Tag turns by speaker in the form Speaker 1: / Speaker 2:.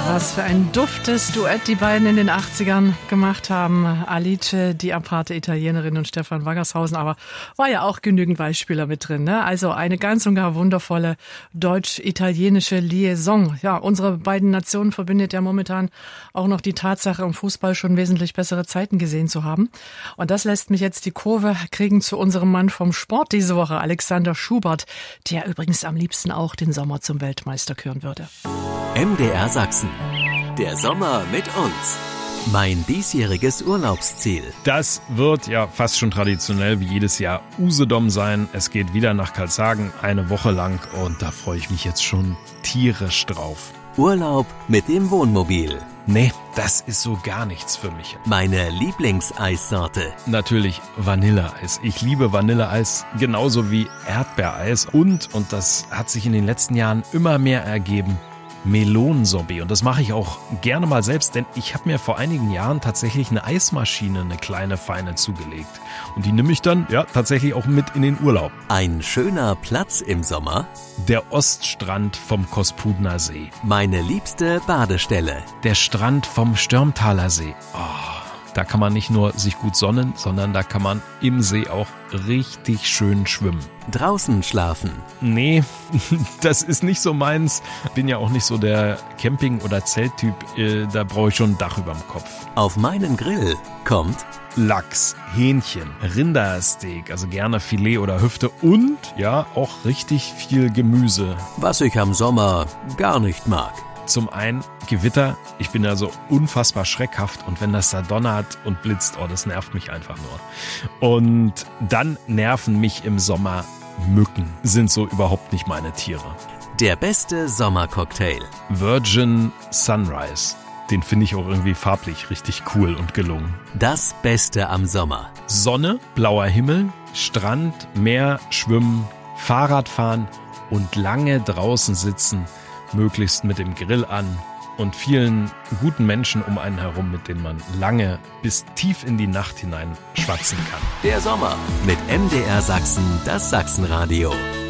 Speaker 1: Was für ein duftes Duett die beiden in den 80ern gemacht haben. Alice, die aparte Italienerin, und Stefan Waggershausen. Aber war ja auch genügend Beispiele mit drin, ne? Also eine ganz und gar wundervolle deutsch-italienische Liaison. Ja, unsere beiden Nationen verbindet ja momentan auch noch die Tatsache, im Fußball schon wesentlich bessere Zeiten gesehen zu haben. Und das lässt mich jetzt die Kurve kriegen zu unserem Mann vom Sport diese Woche, Alexander Schubert, der übrigens am liebsten auch den Sommer zum Weltmeister küren würde.
Speaker 2: MDR Sachsen. Der Sommer mit uns. Mein diesjähriges Urlaubsziel.
Speaker 3: Das wird ja fast schon traditionell wie jedes Jahr Usedom sein. Es geht wieder nach Karlshagen eine Woche lang und da freue ich mich jetzt schon tierisch drauf.
Speaker 2: Urlaub mit dem Wohnmobil.
Speaker 3: Nee, das ist so gar nichts für mich.
Speaker 2: Meine Lieblingseissorte.
Speaker 3: Natürlich Vanilleeis. Ich liebe Vanilleeis genauso wie Erdbeereis und das hat sich in den letzten Jahren immer mehr ergeben, Melonensorbet. Und das mache ich auch gerne mal selbst, denn ich habe mir vor einigen Jahren tatsächlich eine Eismaschine, eine kleine, feine zugelegt. Und die nehme ich dann tatsächlich auch mit in den Urlaub.
Speaker 2: Ein schöner Platz im Sommer?
Speaker 3: Der Oststrand vom Kospudner See.
Speaker 2: Meine liebste Badestelle?
Speaker 3: Der Strand vom Stürmtaler See. Da kann man nicht nur sich gut sonnen, sondern da kann man im See auch richtig schön schwimmen.
Speaker 2: Draußen schlafen?
Speaker 3: Nee, das ist nicht so meins. Bin ja auch nicht so der Camping- oder Zelttyp. Da brauche ich schon ein Dach überm Kopf.
Speaker 2: Auf meinen Grill kommt
Speaker 3: Lachs, Hähnchen, Rindersteak, also gerne Filet oder Hüfte und ja, auch richtig viel Gemüse.
Speaker 2: Was ich am Sommer gar nicht mag.
Speaker 3: Zum einen Gewitter, ich bin ja so unfassbar schreckhaft und wenn das da donnert und blitzt, das nervt mich einfach nur. Und dann nerven mich im Sommer Mücken, sind so überhaupt nicht meine Tiere.
Speaker 2: Der beste Sommercocktail?
Speaker 3: Virgin Sunrise, den finde ich auch irgendwie farblich richtig cool und gelungen.
Speaker 2: Das Beste am Sommer?
Speaker 3: Sonne, blauer Himmel, Strand, Meer, Schwimmen, Fahrradfahren und lange draußen sitzen, möglichst mit dem Grill an und vielen guten Menschen um einen herum, mit denen man lange bis tief in die Nacht hinein schwatzen kann.
Speaker 2: Der Sommer mit MDR Sachsen, das Sachsenradio.